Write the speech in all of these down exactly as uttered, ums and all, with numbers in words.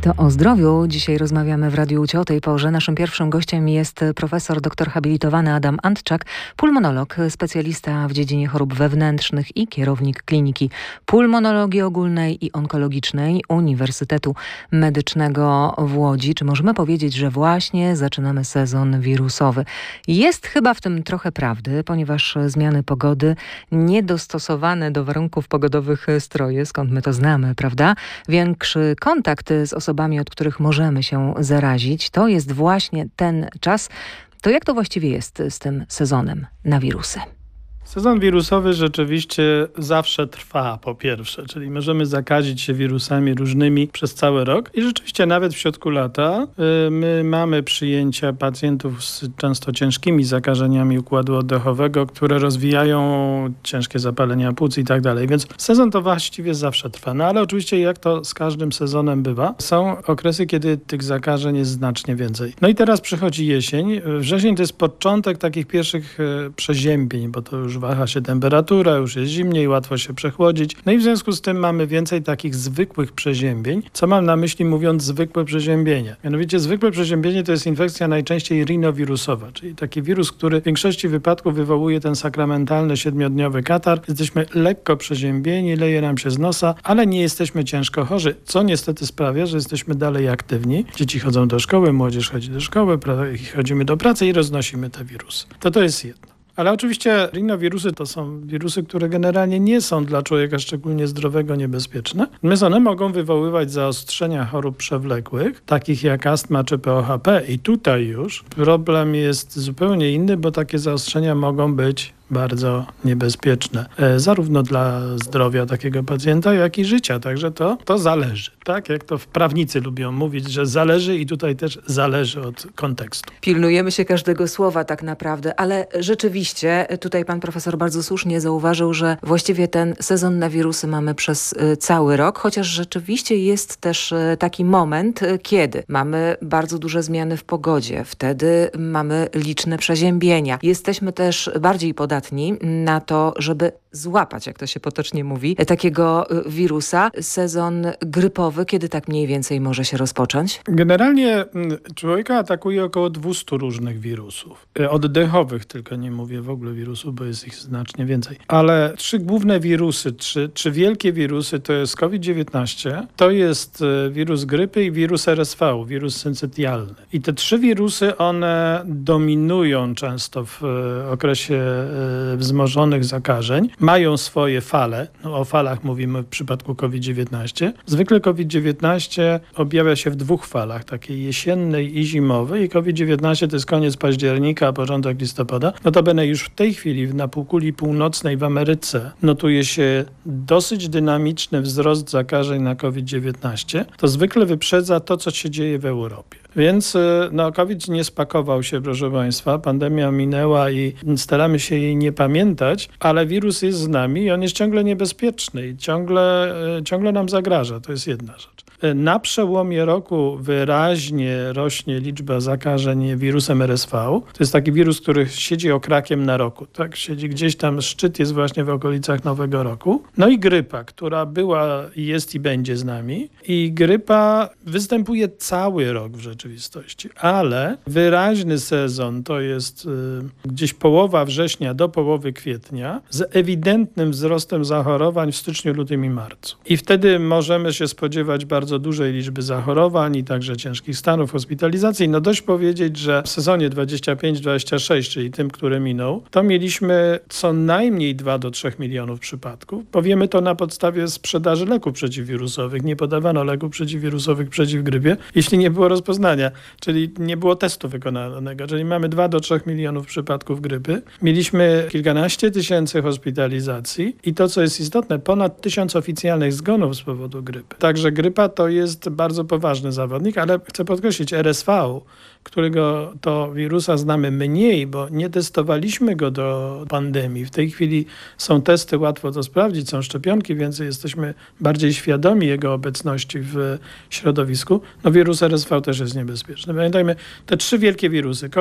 To o zdrowiu. Dzisiaj rozmawiamy w Radiu Cie o tej porze. Naszym pierwszym gościem jest profesor doktor habilitowany Adam Antczak, pulmonolog, specjalista w dziedzinie chorób wewnętrznych i kierownik Kliniki Pulmonologii Ogólnej i Onkologicznej Uniwersytetu Medycznego w Łodzi. Czy możemy powiedzieć, że właśnie zaczynamy sezon wirusowy? Jest chyba w tym trochę prawdy, ponieważ zmiany pogody, niedostosowane do warunków pogodowych stroje, skąd my to znamy, prawda? Większy kontakt z osobami, od których możemy się zarazić, to jest właśnie ten czas. To jak to właściwie jest z tym sezonem na wirusy? Sezon wirusowy rzeczywiście zawsze trwa, po pierwsze, czyli możemy zakazić się wirusami różnymi przez cały rok i rzeczywiście nawet w środku lata y, my mamy przyjęcia pacjentów z często ciężkimi zakażeniami układu oddechowego, które rozwijają ciężkie zapalenia płuc i tak dalej, więc sezon to właściwie zawsze trwa. No ale oczywiście jak to z każdym sezonem bywa, są okresy, kiedy tych zakażeń jest znacznie więcej. No i teraz przychodzi jesień. Wrzesień to jest początek takich pierwszych y, przeziębień, bo to już waha się temperatura, już jest zimniej, łatwo się przechłodzić. No i w związku z tym mamy więcej takich zwykłych przeziębień. Co mam na myśli mówiąc zwykłe przeziębienie? Mianowicie zwykłe przeziębienie to jest infekcja najczęściej rinowirusowa, czyli taki wirus, który w większości wypadków wywołuje ten sakramentalny siedmiodniowy katar. Jesteśmy lekko przeziębieni, leje nam się z nosa, ale nie jesteśmy ciężko chorzy, co niestety sprawia, że jesteśmy dalej aktywni. Dzieci chodzą do szkoły, młodzież chodzi do szkoły, chodzimy do pracy i roznosimy te wirusy. To to jest jedno. Ale oczywiście rinowirusy to są wirusy, które generalnie nie są dla człowieka szczególnie zdrowego niebezpieczne. Natomiast one mogą wywoływać zaostrzenia chorób przewlekłych, takich jak astma czy P O H P. I tutaj już problem jest zupełnie inny, bo takie zaostrzenia mogą być bardzo niebezpieczne, e, zarówno dla zdrowia takiego pacjenta, jak i życia. Także to, to zależy. Tak jak to prawnicy lubią mówić, że zależy i tutaj też zależy od kontekstu. Pilnujemy się każdego słowa tak naprawdę, ale rzeczywiście tutaj pan profesor bardzo słusznie zauważył, że właściwie ten sezon na wirusy mamy przez cały rok, chociaż rzeczywiście jest też taki moment, kiedy mamy bardzo duże zmiany w pogodzie. Wtedy mamy liczne przeziębienia. Jesteśmy też bardziej podatni na to, żeby złapać, jak to się potocznie mówi, takiego wirusa. Sezon grypowy, kiedy tak mniej więcej może się rozpocząć? Generalnie człowieka atakuje około dwieście różnych wirusów. Oddechowych tylko nie mówię w ogóle wirusów, bo jest ich znacznie więcej. Ale trzy główne wirusy, trzy, trzy wielkie wirusy to jest COVID dziewiętnaście, to jest wirus grypy i wirus R S V, wirus syncytialny. I te trzy wirusy, one dominują często w okresie wzmożonych zakażeń. Mają swoje fale. No, o falach mówimy w przypadku COVID dziewiętnaście. Zwykle COVID dziewiętnaście objawia się w dwóch falach, takiej jesiennej i zimowej. I COVID dziewiętnaście to jest koniec października, początek listopada. Notabene już w tej chwili na półkuli północnej w Ameryce notuje się dosyć dynamiczny wzrost zakażeń na COVID dziewiętnaście. To zwykle wyprzedza to, co się dzieje w Europie. Więc no, COVID nie spakował się, proszę Państwa. Pandemia minęła i staramy się jej nie pamiętać, ale wirus jest z nami i on jest ciągle niebezpieczny i ciągle, ciągle nam zagraża. To jest jedna rzecz. Na przełomie roku wyraźnie rośnie liczba zakażeń wirusem R S V. To jest taki wirus, który siedzi okrakiem na roku. Tak? Siedzi gdzieś tam, szczyt jest właśnie w okolicach Nowego Roku. No i grypa, która była, jest i będzie z nami. I grypa występuje cały rok w rzeczywistości, ale wyraźny sezon to jest y, gdzieś połowa września do połowy kwietnia z ewidentnym wzrostem zachorowań w styczniu, lutym i marcu. I wtedy możemy się spodziewać bardzo bardzo dużej liczby zachorowań i także ciężkich stanów hospitalizacji. No dość powiedzieć, że w sezonie dwadzieścia pięć dwadzieścia sześć, czyli tym, który minął, to mieliśmy co najmniej dwa do trzech milionów przypadków. Powiemy to na podstawie sprzedaży leków przeciwwirusowych. Nie podawano leków przeciwwirusowych przeciw grypie, jeśli nie było rozpoznania, czyli nie było testu wykonanego. Czyli mamy dwa do trzech milionów przypadków grypy. Mieliśmy kilkanaście tysięcy hospitalizacji i to, co jest istotne, ponad tysiąc oficjalnych zgonów z powodu grypy. Także grypa to jest bardzo poważny zawodnik, ale chcę podkreślić R S V, którego to wirusa znamy mniej, bo nie testowaliśmy go do pandemii. W tej chwili są testy, łatwo to sprawdzić, są szczepionki, więc jesteśmy bardziej świadomi jego obecności w środowisku. No wirus R S V też jest niebezpieczny. Pamiętajmy, te trzy wielkie wirusy, COVID,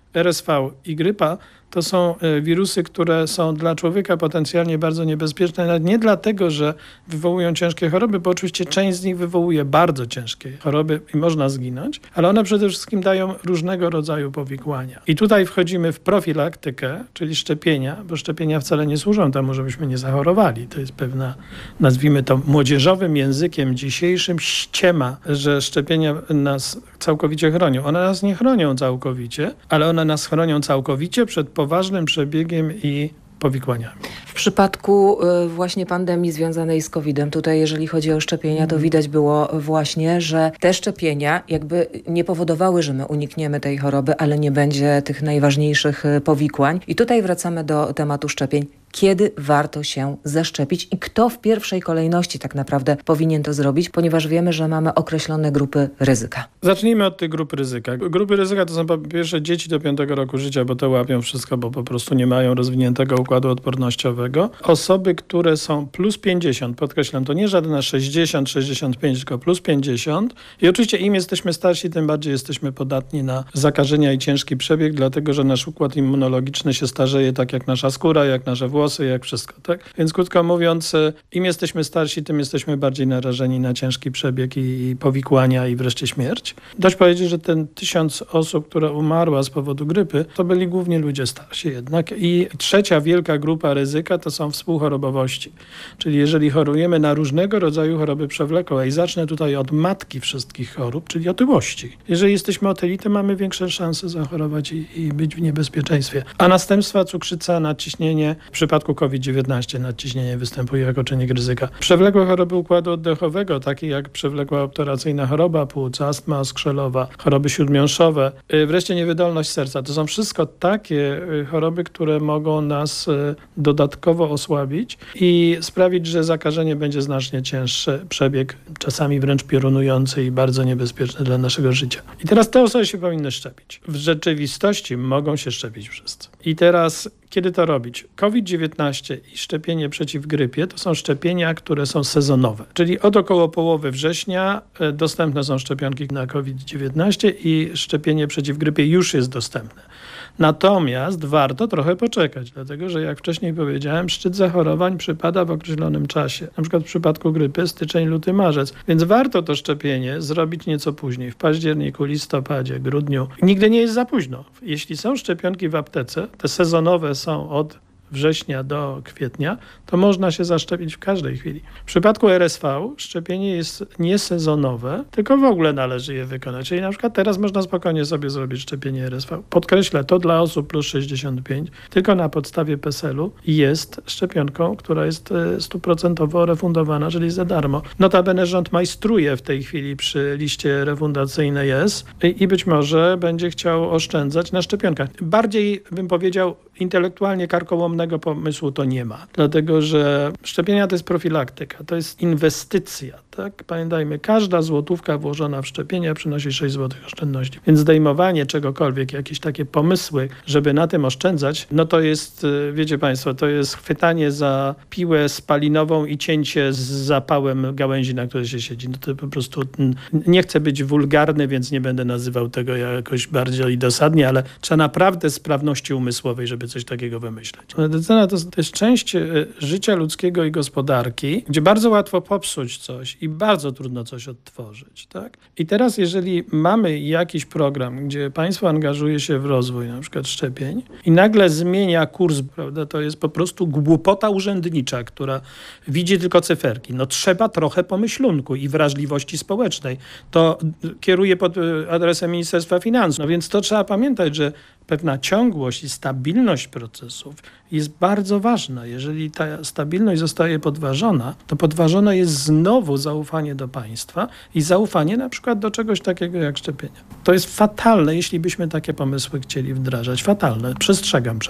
R S V i grypa to są wirusy, które są dla człowieka potencjalnie bardzo niebezpieczne, nawet nie dlatego, że wywołują ciężkie choroby, bo oczywiście część z nich wywołuje bardzo ciężkie choroby i można zginąć, ale one przede wszystkim dają różnego rodzaju powikłania. I tutaj wchodzimy w profilaktykę, czyli szczepienia, bo szczepienia wcale nie służą temu, żebyśmy nie zachorowali. To jest pewna, nazwijmy to młodzieżowym językiem dzisiejszym, ściema, że szczepienia nas całkowicie chronią. One nas nie chronią całkowicie, ale one nas chronią całkowicie przed poważnym przebiegiem i powikłaniami. W przypadku właśnie pandemii związanej z kowidem, tutaj jeżeli chodzi o szczepienia, to widać było właśnie, że te szczepienia jakby nie powodowały, że my unikniemy tej choroby, ale nie będzie tych najważniejszych powikłań. I tutaj wracamy do tematu szczepień. Kiedy warto się zaszczepić i kto w pierwszej kolejności tak naprawdę powinien to zrobić, ponieważ wiemy, że mamy określone grupy ryzyka. Zacznijmy od tych grup ryzyka. Grupy ryzyka to są po pierwsze dzieci do piątego roku życia, bo to łapią wszystko, bo po prostu nie mają rozwiniętego układu odpornościowego. Osoby, które są plus pięćdziesiąt, podkreślam, to nie żadne sześćdziesiąt, sześćdziesiąt pięć, tylko plus pięćdziesiąt. I oczywiście im jesteśmy starsi, tym bardziej jesteśmy podatni na zakażenia i ciężki przebieg, dlatego że nasz układ immunologiczny się starzeje tak jak nasza skóra, jak nasze włosy, jak wszystko, tak? Więc krótko mówiąc, im jesteśmy starsi, tym jesteśmy bardziej narażeni na ciężki przebieg i, i powikłania i wreszcie śmierć. Dość powiedzieć, że ten tysiąc osób, która umarła z powodu grypy, to byli głównie ludzie starsi jednak. I trzecia wielka grupa ryzyka to są współchorobowości. Czyli jeżeli chorujemy na różnego rodzaju choroby przewlekłe i zacznę tutaj od matki wszystkich chorób, czyli otyłości. Jeżeli jesteśmy otyli, to mamy większe szanse zachorować i, i być w niebezpieczeństwie. A następstwa cukrzyca, nadciśnienie, w przypadku COVID dziewiętnaście nadciśnienie występuje jako czynnik ryzyka. Przewlekłe choroby układu oddechowego, takie jak przewlekła obturacyjna choroba płuc, astma skrzelowa, choroby śródmiąższowe, wreszcie niewydolność serca. To są wszystko takie choroby, które mogą nas dodatkowo osłabić i sprawić, że zakażenie będzie znacznie cięższe, przebieg czasami wręcz piorunujący i bardzo niebezpieczny dla naszego życia. I teraz te osoby się powinny szczepić. W rzeczywistości mogą się szczepić wszyscy. I teraz kiedy to robić? COVID dziewiętnaście i szczepienie przeciw grypie to są szczepienia, które są sezonowe. Czyli od około połowy września dostępne są szczepionki na COVID dziewiętnaście i szczepienie przeciw grypie już jest dostępne. Natomiast warto trochę poczekać, dlatego że jak wcześniej powiedziałem, szczyt zachorowań przypada w określonym czasie. Na przykład w przypadku grypy styczeń, luty, marzec. Więc warto to szczepienie zrobić nieco później, w październiku, listopadzie, grudniu. Nigdy nie jest za późno. Jeśli są szczepionki w aptece, te sezonowe są od września do kwietnia, to można się zaszczepić w każdej chwili. W przypadku R S V szczepienie jest niesezonowe, tylko w ogóle należy je wykonać. Czyli na przykład teraz można spokojnie sobie zrobić szczepienie R S V. Podkreślę, to dla osób plus sześćdziesiąt pięć, tylko na podstawie P E S E L u jest szczepionką, która jest stuprocentowo refundowana, czyli za darmo. Notabene rząd majstruje w tej chwili przy liście refundacyjnej jest i być może będzie chciał oszczędzać na szczepionkach. Bardziej bym powiedział intelektualnie karkołomnego pomysłu to nie ma. Dlatego, że szczepienia to jest profilaktyka, to jest inwestycja. Tak? Pamiętajmy, każda złotówka włożona w szczepienia przynosi sześć złotych oszczędności. Więc zdejmowanie czegokolwiek, jakieś takie pomysły, żeby na tym oszczędzać, no to jest, wiecie Państwo, to jest chwytanie za piłę spalinową i cięcie z zapałem gałęzi, na której się siedzi. No to po prostu nie chcę być wulgarny, więc nie będę nazywał tego jakoś bardziej dosadnie, ale trzeba naprawdę sprawności umysłowej, żeby coś takiego wymyśleć. Medycyna to, to jest część życia ludzkiego i gospodarki, gdzie bardzo łatwo popsuć coś i bardzo trudno coś odtworzyć. Tak? I teraz jeżeli mamy jakiś program, gdzie państwo angażuje się w rozwój na przykład szczepień i nagle zmienia kurs, prawda, to jest po prostu głupota urzędnicza, która widzi tylko cyferki. No trzeba trochę pomyślunku i wrażliwości społecznej. To kieruje pod adresem Ministerstwa Finansów. No więc to trzeba pamiętać, że pewna ciągłość i stabilność procesów jest bardzo ważna. Jeżeli ta stabilność zostaje podważona, to podważone jest znowu zaufanie do państwa i zaufanie na przykład do czegoś takiego jak szczepienia. To jest fatalne, jeśli byśmy takie pomysły chcieli wdrażać. Fatalne. Przestrzegam przed tym.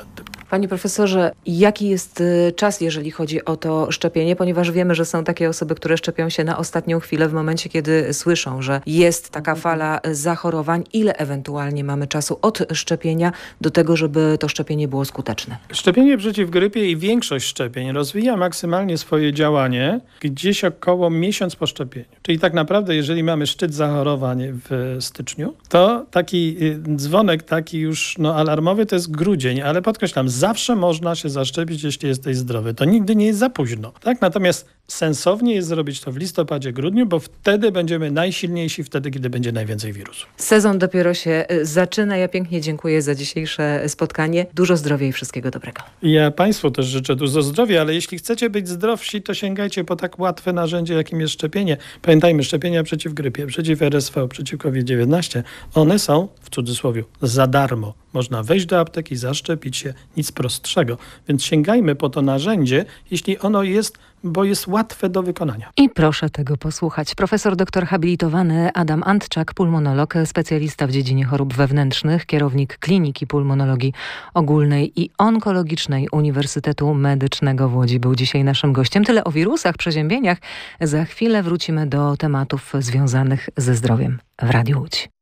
Panie profesorze, jaki jest y, czas, jeżeli chodzi o to szczepienie? Ponieważ wiemy, że są takie osoby, które szczepią się na ostatnią chwilę w momencie, kiedy słyszą, że jest taka fala zachorowań. Ile ewentualnie mamy czasu od szczepienia do tego, żeby to szczepienie było skuteczne? Szczepienie przeciw grypie i większość szczepień rozwija maksymalnie swoje działanie gdzieś około miesiąc po szczepieniu. Czyli tak naprawdę, jeżeli mamy szczyt zachorowań w styczniu, to taki dzwonek taki już no, alarmowy to jest grudzień, ale podkreślam, zawsze można się zaszczepić, jeśli jesteś zdrowy. To nigdy nie jest za późno. Tak? Natomiast sensownie jest zrobić to w listopadzie, grudniu, bo wtedy będziemy najsilniejsi, wtedy, kiedy będzie najwięcej wirusów. Sezon dopiero się zaczyna. Ja pięknie dziękuję za dzisiejsze spotkanie. Dużo zdrowia i wszystkiego dobrego. Ja Państwu też życzę dużo zdrowia, ale jeśli chcecie być zdrowsi, to sięgajcie po tak łatwe narzędzie, jakim jest szczepienie. Pamiętajmy, szczepienia przeciw grypie, przeciw R S V, przeciw COVID dziewiętnaście, one są, w cudzysłowie, za darmo. Można wejść do apteki, zaszczepić się, nic prostszego. Więc sięgajmy po to narzędzie, jeśli ono jest, bo jest łatwe do wykonania. I proszę tego posłuchać. Profesor doktor habilitowany Adam Antczak, pulmonolog, specjalista w dziedzinie chorób wewnętrznych, kierownik Kliniki Pulmonologii Ogólnej i Onkologicznej Uniwersytetu Medycznego w Łodzi był dzisiaj naszym gościem. Tyle o wirusach, przeziębieniach. Za chwilę wrócimy do tematów związanych ze zdrowiem w Radiu Łódź.